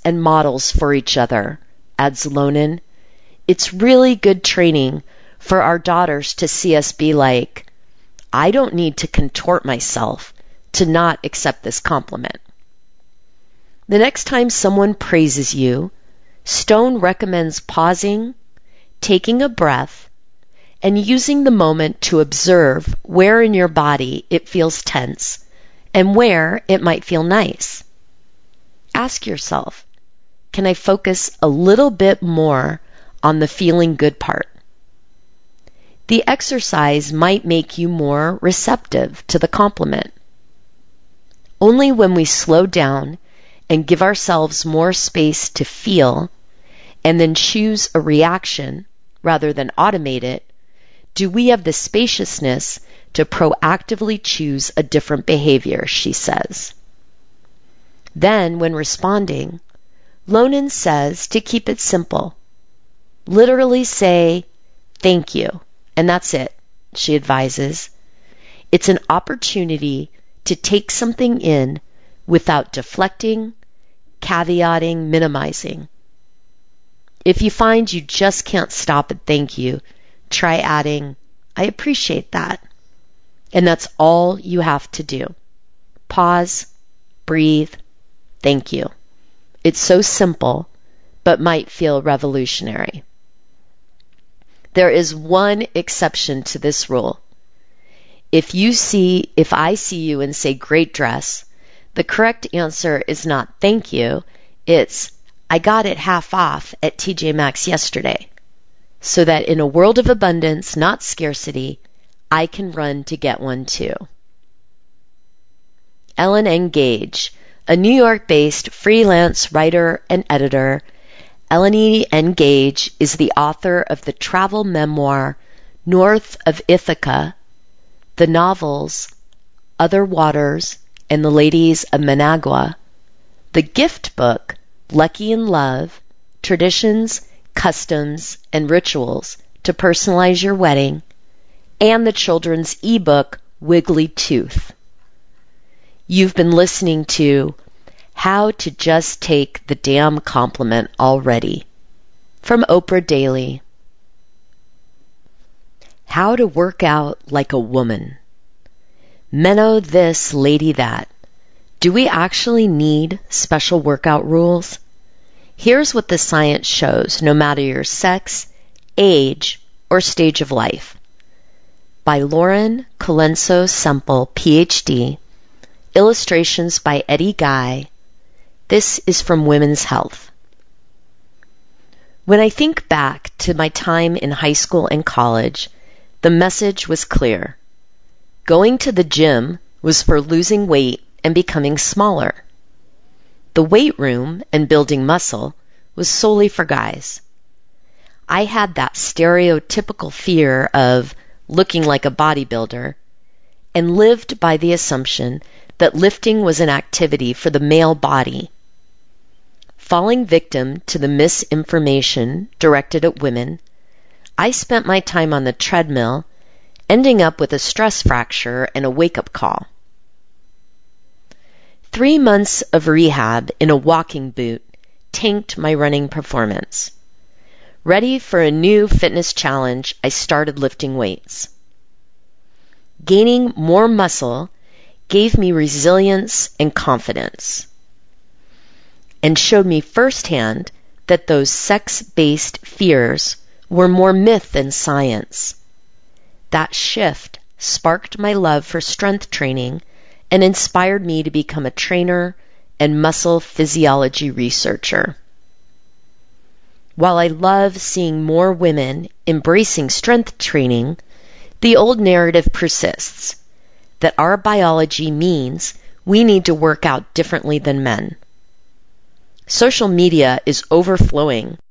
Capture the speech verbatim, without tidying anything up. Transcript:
and models for each other, adds Lonin. It's really good training for our daughters to see us be like, I don't need to contort myself to not accept this compliment. The next time someone praises you, Stone recommends pausing, taking a breath, and using the moment to observe where in your body it feels tense and where it might feel nice. Ask yourself, can I focus a little bit more on the feeling good part? The exercise might make you more receptive to the compliment. Only when we slow down and give ourselves more space to feel and then choose a reaction rather than automate it, do we have the spaciousness to proactively choose a different behavior, she says. Then, when responding, Lonin says to keep it simple. Literally say, thank you, and that's it, she advises. It's an opportunity to take something in without deflecting, caveating, minimizing. If you find you just can't stop at thank you, try adding, I appreciate that. And that's all you have to do. Pause, breathe, thank you. It's so simple, but might feel revolutionary. There is one exception to this rule. If you see, if I see you and say great dress, the correct answer is not thank you, it's I got it half off at T J Maxx yesterday. So that in a world of abundance, not scarcity, I can run to get one too. Ellen N. Gage, a New York-based freelance writer and editor, Ellen N. Gage is the author of the travel memoir North of Ithaca, the novels Other Waters and The Ladies of Managua, the gift book Lucky in Love, Traditions, Customs, and Rituals to Personalize Your Wedding, and the children's ebook Wiggly Tooth. You've been listening to How to Just Take the Damn Compliment Already from Oprah Daily. How to work out like a woman. Menno this, lady that. Do we actually need special workout rules? Here's what the science shows, no matter your sex, age, or stage of life. By Lauren Colenso Semple, P H D. Illustrations by Eddie Guy. This is from Women's Health. When I think back to my time in high school and college, the message was clear. Going to the gym was for losing weight and becoming smaller. The weight room and building muscle was solely for guys. I had that stereotypical fear of looking like a bodybuilder and lived by the assumption that lifting was an activity for the male body. Falling victim to the misinformation directed at women, I spent my time on the treadmill, ending up with a stress fracture and a wake-up call. Three months of rehab in a walking boot tanked my running performance. Ready for a new fitness challenge, I started lifting weights. Gaining more muscle gave me resilience and confidence, and showed me firsthand that those sex-based fears were more myth than science. That shift sparked my love for strength training and inspired me to become a trainer and muscle physiology researcher. While I love seeing more women embracing strength training, the old narrative persists that our biology means we need to work out differently than men. Social media is overflowing